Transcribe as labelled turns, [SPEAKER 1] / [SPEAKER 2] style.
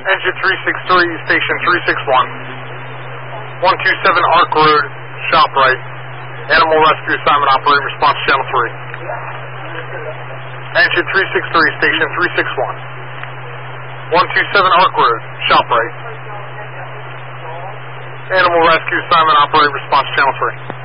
[SPEAKER 1] Engine 363, station 361. 127 Arc Road, shop right. Animal rescue assignment operating response channel 3. Engine 363, station 361. 127 Arc Road, shop right. Animal rescue assignment operating response channel 3.